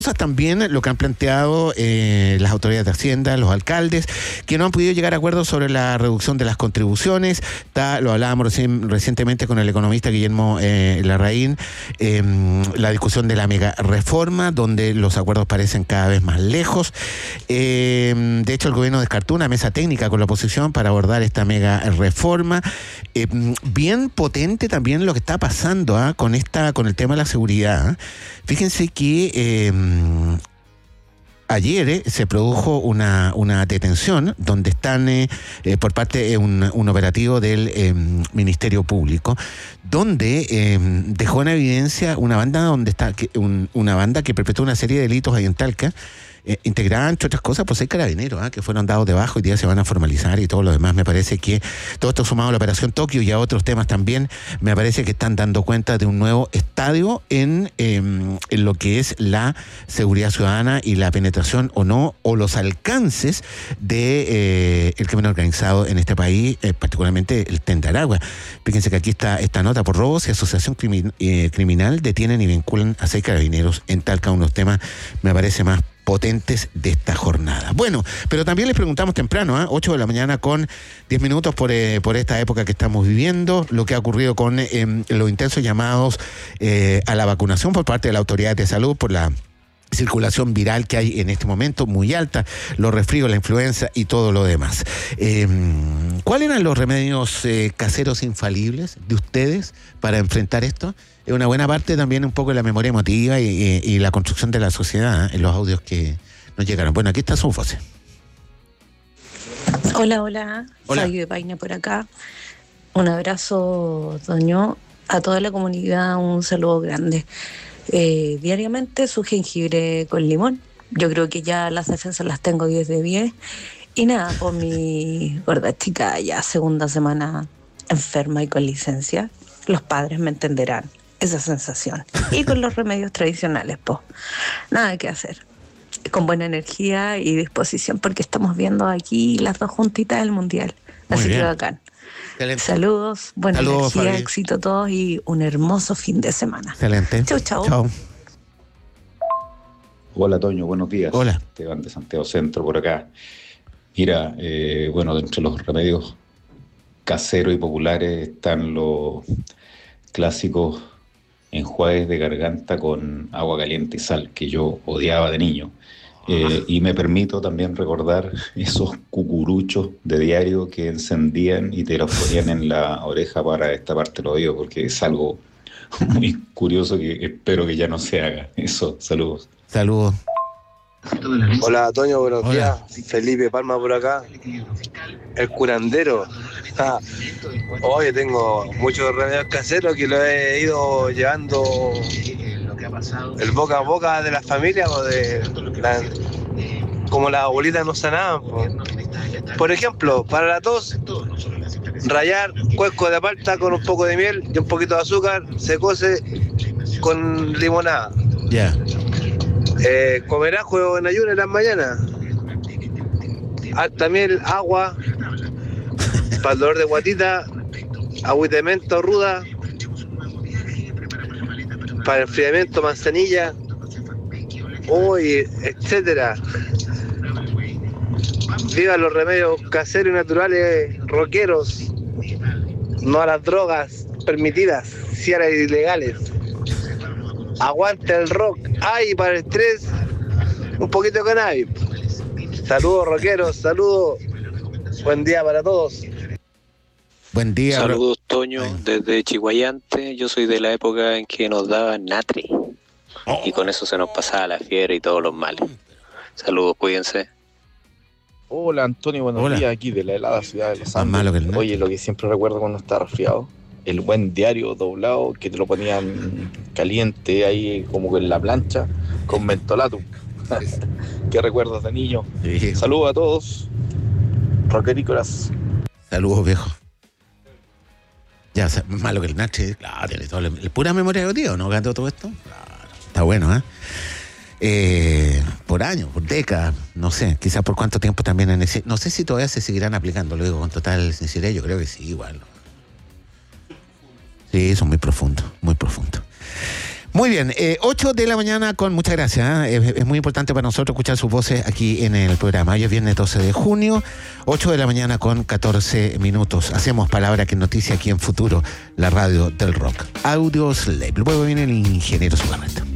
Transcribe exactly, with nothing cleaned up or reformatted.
También lo que han planteado eh, las autoridades de Hacienda, los alcaldes, que no han podido llegar a acuerdos sobre la reducción de las contribuciones. Está, lo hablábamos reci- recientemente con el economista Guillermo eh, Larraín, eh, la discusión de la mega reforma, donde los acuerdos parecen cada vez más lejos. Eh, de hecho, el gobierno descartó una mesa técnica con la oposición para abordar esta mega reforma. Eh, bien potente también lo que está pasando ¿eh? con esta, con el tema de la seguridad. Fíjense que eh, ayer eh, se produjo una, una detención donde están eh, eh, por parte de un, un operativo del eh, Ministerio Público, donde eh, dejó en evidencia una banda donde está que, un, una banda que perpetró una serie de delitos ahí en Talca. Eh, integrada, entre otras cosas, por seis carabineros, ¿eh? que fueron dados de bajo y día se van a formalizar y todo lo demás. Me parece que todo esto sumado a la Operación Tokio y a otros temas también, me parece que están dando cuenta de un nuevo estadio en, eh, en lo que es la seguridad ciudadana y la penetración o no, o los alcances de eh, el crimen organizado en este país, eh, particularmente el Tren de Aragua. Fíjense que aquí está esta nota: por robos y asociación crimin- eh, criminal detienen y vinculan a seis carabineros en Talca. Unos temas, me parece, más potentes de esta jornada. Bueno, pero también les preguntamos temprano, ¿eh? ocho de la mañana con diez minutos por, eh, por esta época que estamos viviendo, lo que ha ocurrido con eh, los intensos llamados eh, a la vacunación por parte de la Autoridad de Salud por la circulación viral que hay en este momento, muy alta, los resfríos, la influenza y todo lo demás. Eh, ¿Cuáles eran los remedios eh, caseros infalibles de ustedes para enfrentar esto? Es una buena parte también un poco de la memoria emotiva y, y, y la construcción de la sociedad, ¿eh? en los audios que nos llegaron. Bueno, aquí está su voz. Hola, hola, hola. Fabio de Paine por acá. Un abrazo, Toño, a toda la comunidad, un saludo grande. Eh, diariamente su jengibre con limón. Yo creo que ya las defensas las tengo diez de diez. Y nada, por mi gorda chica ya segunda semana enferma y con licencia, los padres me entenderán esa sensación. Y con los remedios tradicionales, pues, nada que hacer. Con buena energía y disposición, porque estamos viendo aquí las dos juntitas del Mundial. Muy Así bien. que bacán. Excelente. Saludos, buena Saludos, energía, Fabi. éxito a todos y un hermoso fin de semana. Excelente. Chau, chau. Chau. Hola, Toño, buenos días. Hola. Esteban de Santiago Centro por acá. Mira, eh, bueno, dentro de los remedios caseros y populares están los clásicos enjuagues de garganta con agua caliente y sal, que yo odiaba de niño. Eh, y me permito también recordar esos cucuruchos de diario que encendían y te los ponían en la oreja para destaparte el oído, porque es algo muy curioso que espero que ya no se haga. Eso, saludos. Saludos. Hola, Toño, buenos Hola. días. Felipe Palma por acá. El curandero. Ah, Oye, tengo muchos remedios caseros que lo he ido llevando el boca a boca de la familia o de la, como las abuelitas no sanaban. Po. Por ejemplo, para la tos, rallar cuesco de palta con un poco de miel y un poquito de azúcar, se cose con limonada. Ya. Eh, comer ajo en ayuno en las mañanas. Alta miel, agua, para el dolor de guatita, agüita de menta ruda, para el enfriamiento, manzanilla, uy, etcétera. Viva los remedios caseros y naturales, rockeros, no a las drogas permitidas, si a las ilegales. Aguante el rock. Ay, para el estrés, un poquito de cannabis. Saludos, rockeros, saludos. Buen día para todos. Buen día. Saludos, Toño, desde Chihuayante. Yo soy de la época en que nos daban natri. Oh. Y con eso se nos pasaba la fiebre y todos los males. Saludos, cuídense. Hola, Antonio, buenos Hola. días, aquí de la helada ciudad de Los Más Andes. malo que el Oye, lo que siempre recuerdo cuando estaba resfriado, el buen diario doblado que te lo ponían caliente ahí como que en la plancha con mentolatum. Qué recuerdos de niño. Sí. Saludos a todos, roquerícolas. Saludos, viejo. Ya, o sea, malo que el Nache, claro, tiene todo el, pura memoria de tío, ¿no? Gato todo esto. Claro, está bueno, ¿eh? Eh, por años, por décadas, no sé, quizás por cuánto tiempo también en ese, no sé si todavía se seguirán aplicando, lo digo con total sinceridad, yo creo que sí, igual. Sí, son muy profundos, muy profundos. Muy bien, eh, ocho de la mañana con muchas gracias. ¿eh? Es, es muy importante para nosotros escuchar sus voces aquí en el programa. Hoy es viernes doce de junio, ocho de la mañana con catorce minutos. Hacemos Palabra que Noticia aquí en Futuro, la radio del rock. Audio Slave. Luego viene el ingeniero Sugarreta.